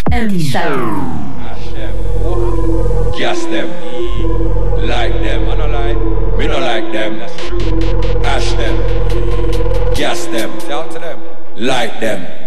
Show. Ash them, gas them, like them. I don't like, we don't like them. That's true. Ash them, gas them, down to them, like them.